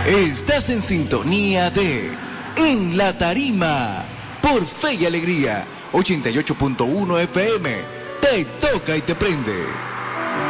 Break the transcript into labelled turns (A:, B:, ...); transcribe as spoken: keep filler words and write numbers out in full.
A: Estás en sintonía de En la Tarima por Fe y Alegría ochenta y ocho punto uno F M. Te toca y te prende.